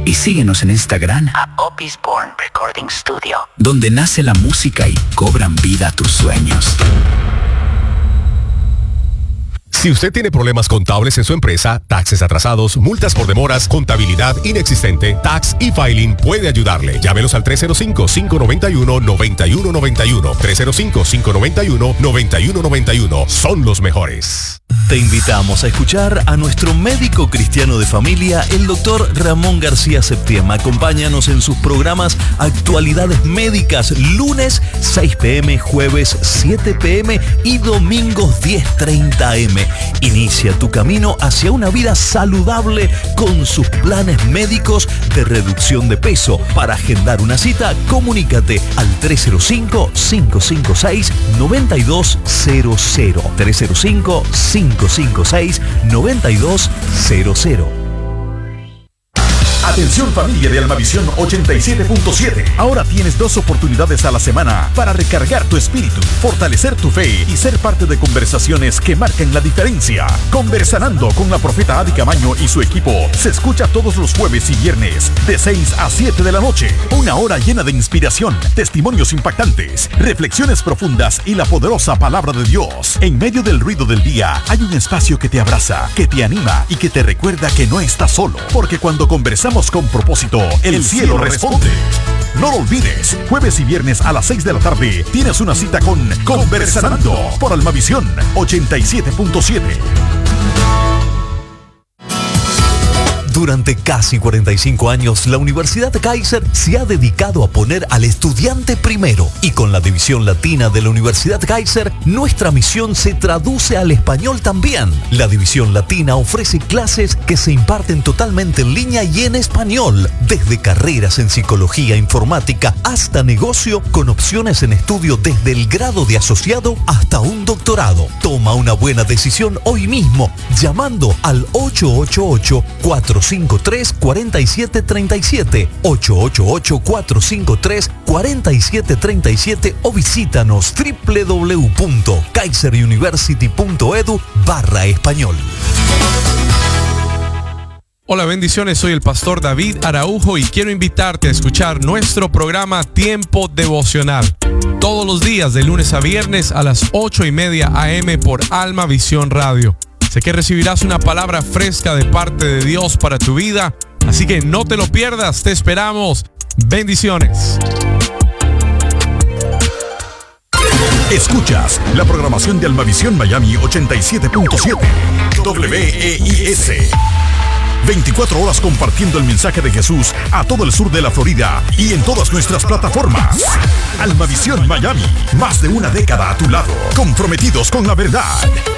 Y síguenos en Instagram a Opis Born Recording Studio, donde nace la música y cobran vida tus sueños. Si usted tiene problemas contables en su empresa, taxes atrasados, multas por demoras, contabilidad inexistente, Tax e-Filing puede ayudarle. Llámelos al 305-591-9191. 305-591-9191. Son los mejores. Te invitamos a escuchar a nuestro médico cristiano de familia, el doctor Ramón García Septién. Acompáñanos en sus programas Actualidades Médicas, lunes 6 p.m., jueves 7 p.m. y domingos 10:30 a.m. Inicia tu camino hacia una vida saludable con sus planes médicos de reducción de peso. Para agendar una cita, comunícate al 305-556-9200. 305-556-9200. Atención familia de Almavisión 87.7. Ahora tienes 2 oportunidades a la semana para recargar tu espíritu, fortalecer tu fe y ser parte de conversaciones que marcan la diferencia. Conversando con la profeta Adi Camaño y su equipo se escucha todos los jueves y viernes de 6 a 7 de la noche. Una hora llena de inspiración, testimonios impactantes, reflexiones profundas y la poderosa palabra de Dios. En medio del ruido del día hay un espacio que te abraza, que te anima y que te recuerda que no estás solo. Porque cuando conversamos con propósito, el cielo responde. No lo olvides, jueves y viernes a las 6 de la tarde tienes una cita con Conversando por Almavisión 87.7. Durante casi 45 años, la Universidad Kaiser se ha dedicado a poner al estudiante primero. Y con la división latina de la Universidad Kaiser, nuestra misión se traduce al español también. La división latina ofrece clases que se imparten totalmente en línea y en español, desde carreras en psicología, informática, hasta negocio, con opciones en estudio desde el grado de asociado hasta un doctorado. Toma una buena decisión hoy mismo, llamando al 888-453-4737, 888-453-4737 o visítanos www.kaiseruniversity.edu/español. Hola, bendiciones, soy el pastor David Araujo y quiero invitarte a escuchar nuestro programa Tiempo Devocional todos los días de lunes a viernes a las 8:30 a.m. por Almavisión Radio. Sé que recibirás una palabra fresca de parte de Dios para tu vida, así que no te lo pierdas, te esperamos. Bendiciones. Escuchas la programación de Almavisión Miami 87.7 WEIS. 24 horas compartiendo el mensaje de Jesús a todo el sur de la Florida y en todas nuestras plataformas. Almavisión Miami, más de una década a tu lado, comprometidos con la verdad.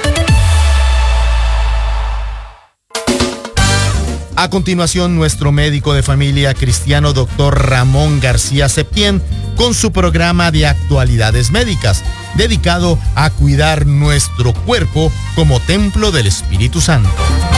A continuación, nuestro médico de familia cristiano, doctor Ramón García Septién, con su programa de Actualidades Médicas, dedicado a cuidar nuestro cuerpo como templo del Espíritu Santo.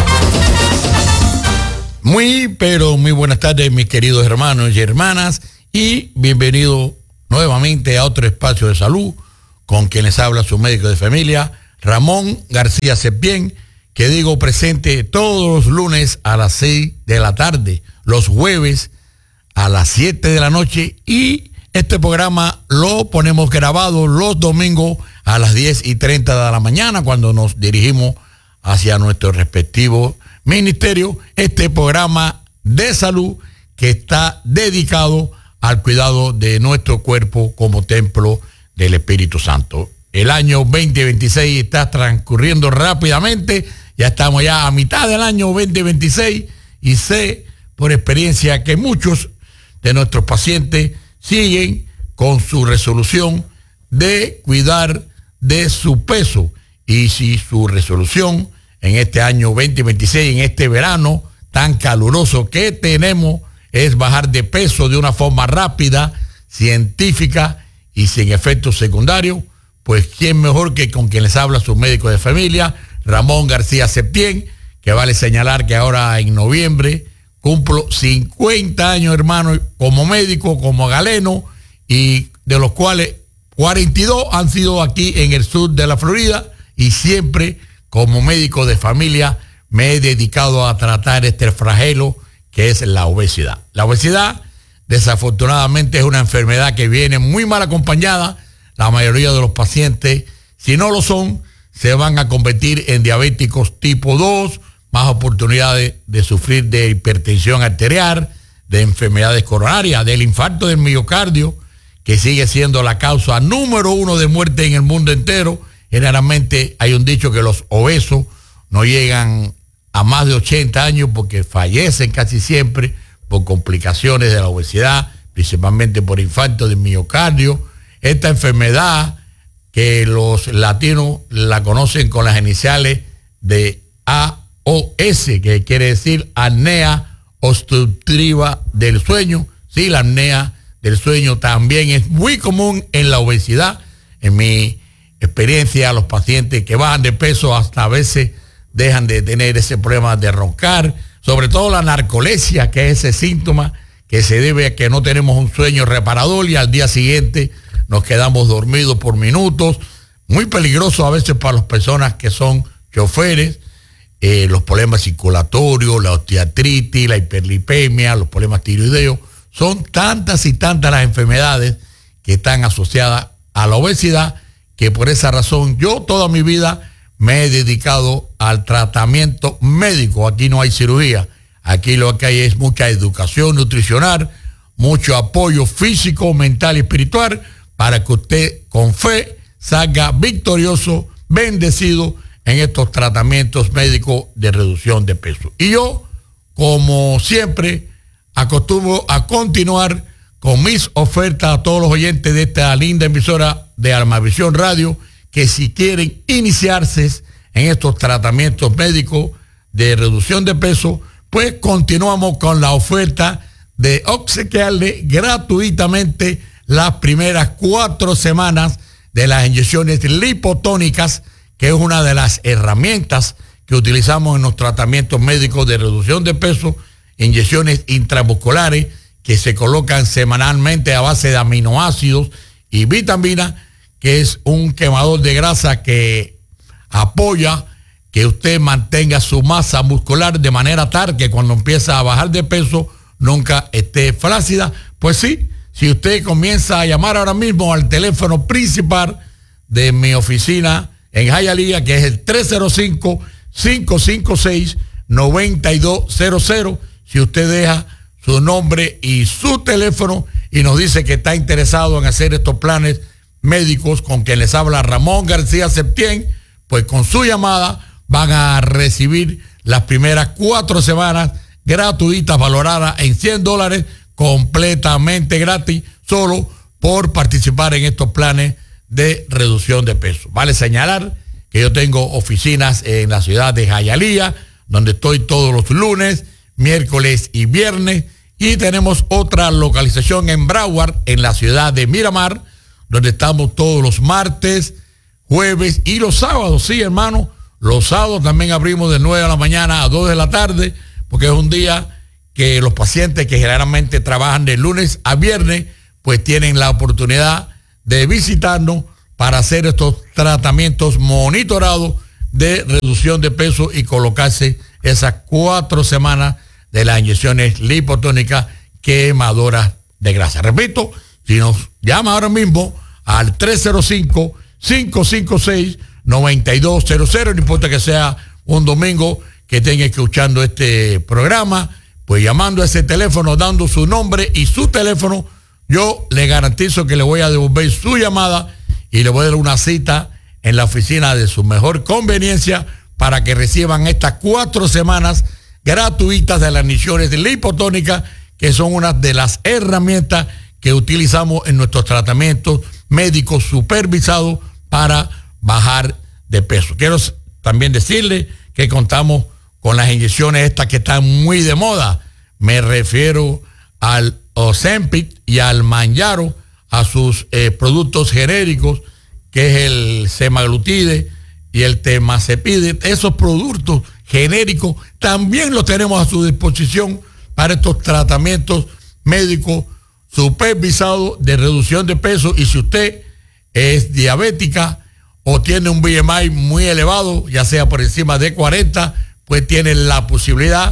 Muy buenas tardes, mis queridos hermanos y hermanas, y bienvenido nuevamente a otro espacio de salud, con quien les habla su médico de familia, Ramón García Septién, que digo presente todos los lunes a las 6 de la tarde, los jueves a las 7 de la noche, y este programa lo ponemos grabado los domingos a las 10:30 de la mañana, cuando nos dirigimos hacia nuestro respectivo ministerio, este programa de salud que está dedicado al cuidado de nuestro cuerpo como templo del Espíritu Santo. El año 2026 está transcurriendo rápidamente, ya estamos ya a mitad del año 2026 y sé por experiencia que muchos de nuestros pacientes siguen con su resolución de cuidar de su peso, y si su resolución en este año 2026, en este verano tan caluroso que tenemos, es bajar de peso de una forma rápida, científica y sin efectos secundarios, pues quién mejor que con quien les habla su médico de familia, Ramón García Septién, que vale señalar que ahora en noviembre cumplo 50 años, hermano, como médico, como galeno, y de los cuales 42 han sido aquí en el sur de la Florida, y siempre como médico de familia me he dedicado a tratar este flagelo que es la obesidad. La obesidad, desafortunadamente, es una enfermedad que viene muy mal acompañada. La mayoría de los pacientes, si no lo son, se van a convertir en diabéticos tipo 2, más oportunidades de sufrir de hipertensión arterial, de enfermedades coronarias, del infarto del miocardio, que sigue siendo la causa número 1 de muerte en el mundo entero. Generalmente hay un dicho que los obesos no llegan a más de 80 años porque fallecen casi siempre por complicaciones de la obesidad, principalmente por infarto del miocardio. Esta enfermedad que los latinos la conocen con las iniciales de AOS, que quiere decir apnea obstructiva del sueño. Sí, la apnea del sueño también es muy común en la obesidad. En mi experiencia, los pacientes que bajan de peso hasta a veces dejan de tener ese problema de roncar, sobre todo la narcolepsia, que es ese síntoma que se debe a que no tenemos un sueño reparador y al día siguiente nos quedamos dormidos por minutos. Muy peligroso a veces para las personas que son choferes. Los problemas circulatorios, la osteoartritis, la hiperlipemia, los problemas tiroideos. Son tantas y tantas las enfermedades que están asociadas a la obesidad, que por esa razón yo toda mi vida me he dedicado al tratamiento médico. Aquí no hay cirugía. Aquí lo que hay es mucha educación nutricional, mucho apoyo físico, mental y espiritual para que usted con fe salga victorioso, bendecido en estos tratamientos médicos de reducción de peso. Y yo, como siempre, acostumbro a continuar con mis ofertas a todos los oyentes de esta linda emisora de Almavisión Radio, que si quieren iniciarse en estos tratamientos médicos de reducción de peso, pues continuamos con la oferta de obsequiarle gratuitamente las primeras 4 semanas de las inyecciones lipotónicas, que es una de las herramientas que utilizamos en los tratamientos médicos de reducción de peso, inyecciones intramusculares que se colocan semanalmente a base de aminoácidos y vitaminas, que es un quemador de grasa que apoya que usted mantenga su masa muscular de manera tal que cuando empieza a bajar de peso nunca esté flácida. Pues sí, si usted comienza a llamar ahora mismo al teléfono principal de mi oficina en Hialeah, que es el 305-556-9200, si usted deja su nombre y su teléfono y nos dice que está interesado en hacer estos planes médicos con quien les habla Ramón García Septién, pues con su llamada van a recibir las primeras 4 semanas gratuitas valoradas en $100, completamente gratis, solo por participar en estos planes de reducción de peso. Vale señalar que yo tengo oficinas en la ciudad de Hialeah, donde estoy todos los lunes, miércoles y viernes, y tenemos otra localización en Broward, en la ciudad de Miramar, donde estamos todos los martes, jueves y los sábados. Sí, hermano, los sábados también abrimos de 9 de la mañana a 2 de la tarde, porque es un día que los pacientes que generalmente trabajan de lunes a viernes, pues tienen la oportunidad de visitarnos para hacer estos tratamientos monitorados de reducción de peso y colocarse esas 4 semanas de las inyecciones lipotónicas quemadoras de grasa. Repito, si nos llama ahora mismo al 305-556-9200, no importa que sea un domingo que estén escuchando este programa, pues llamando a ese teléfono, dando su nombre y su teléfono, yo le garantizo que le voy a devolver su llamada y le voy a dar una cita en la oficina de su mejor conveniencia para que reciban estas 4 semanas gratuitas de las inyecciones lipotónicas, que son una de las herramientas que utilizamos en nuestros tratamientos médicos supervisados para bajar de peso. Quiero también decirle que contamos con las inyecciones estas que están muy de moda. Me refiero al Ozempic y al Mounjaro, a sus productos genéricos, que es el semaglutide y el temazepide. Esos productos genéricos también los tenemos a su disposición para estos tratamientos médicos supervisados de reducción de peso. Y si usted es diabética o tiene un BMI muy elevado, ya sea por encima de 40, pues tiene la posibilidad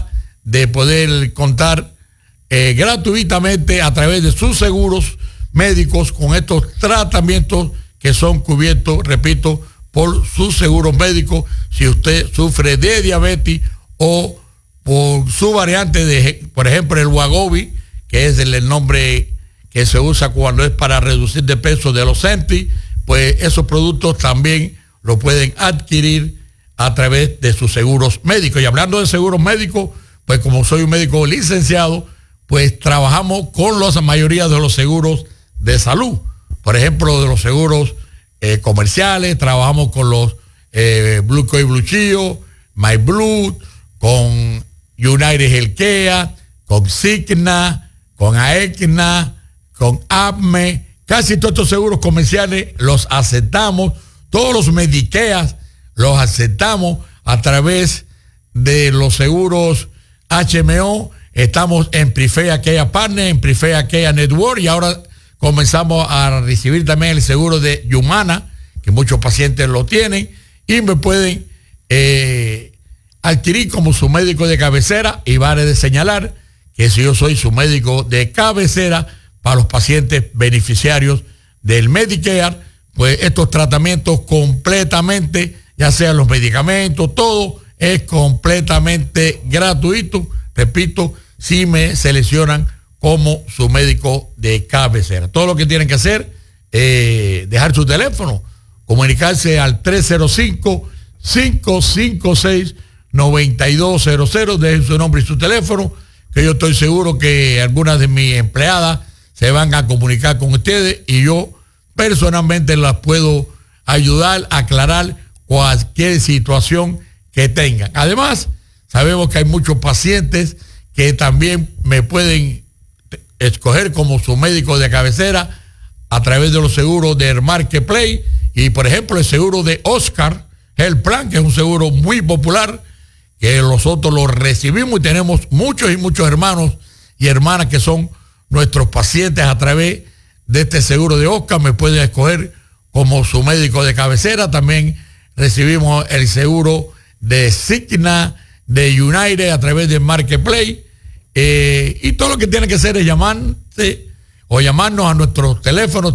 de poder contar gratuitamente a través de sus seguros médicos con estos tratamientos que son cubiertos, repito, por sus seguros médicos. Si usted sufre de diabetes o por su variante de, por ejemplo, el Wegovy, que es el nombre que se usa cuando es para reducir de peso de los Ozempic, pues esos productos también lo pueden adquirir a través de sus seguros médicos. Y hablando de seguros médicos, pues como soy un médico licenciado, pues trabajamos con la mayoría de los seguros de salud. Por ejemplo, de los seguros comerciales, trabajamos con los Blue Cross Blue Shield, MyBlue, con United Healthcare, con Cigna, con Aetna, con APME. Casi todos estos seguros comerciales los aceptamos. Todos los Medicares los aceptamos a través de los seguros HMO. Estamos en Preferred Care Partner, en Preferred Care Network, y ahora comenzamos a recibir también el seguro de Humana, que muchos pacientes lo tienen, y me pueden adquirir como su médico de cabecera. Y vale de señalar que si yo soy su médico de cabecera para los pacientes beneficiarios del Medicare, pues estos tratamientos completamente, ya sean los medicamentos, todo es completamente gratuito, repito, si me seleccionan como su médico de cabecera. Todo lo que tienen que hacer es dejar su teléfono, comunicarse al 305-556-9200, dejen su nombre y su teléfono, que yo estoy seguro que algunas de mis empleadas se van a comunicar con ustedes y yo personalmente las puedo ayudar a aclarar cualquier situación que tengan. Además, sabemos que hay muchos pacientes que también me pueden escoger como su médico de cabecera a través de los seguros del Marketplace. Y por ejemplo, el seguro de Oscar Health Plan, que es un seguro muy popular, que nosotros lo recibimos y tenemos muchos y muchos hermanos y hermanas que son nuestros pacientes a través de este seguro de Oscar. Me pueden escoger como su médico de cabecera. También recibimos el seguro de Cigna, de United a través del Marketplace. Y todo lo que tiene que hacer es llamarse o llamarnos a nuestros teléfonos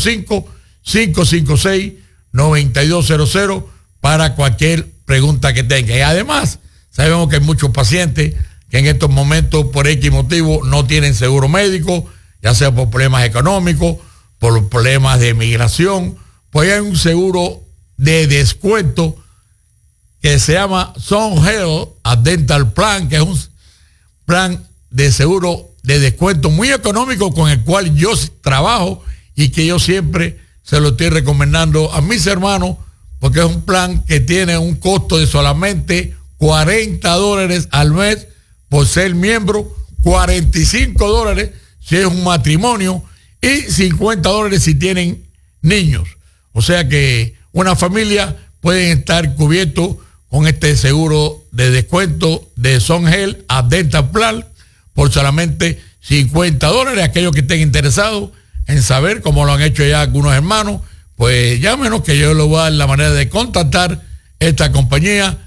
305-556-9200 para cualquier pregunta que tenga. Y además, sabemos que hay muchos pacientes que en estos momentos por X motivo no tienen seguro médico, ya sea por problemas económicos, por problemas de migración. Pues hay un seguro de descuento que se llama Sun Health Dental Plan, que es un plan de seguro de descuento muy económico con el cual yo trabajo y que yo siempre se lo estoy recomendando a mis hermanos, porque es un plan que tiene un costo de solamente $40 al mes por ser miembro, $45 si es un matrimonio y $50 si tienen niños. O sea que una familia puede estar cubierto con este seguro de descuento de Sun Health Dental Plan por solamente $50. Aquellos que estén interesados en saber cómo lo han hecho ya algunos hermanos, pues llámenos, que yo les voy a dar la manera de contactar esta compañía